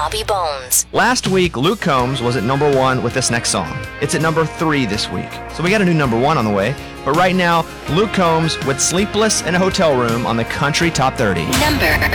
Bobby Bones. Last week, Luke Combs was at number 1 with this next song. It's at number 3 this week. So we got a new number 1 on the way. But right now, Luke Combs with Sleepless in a Hotel Room on the Country Top 30. Number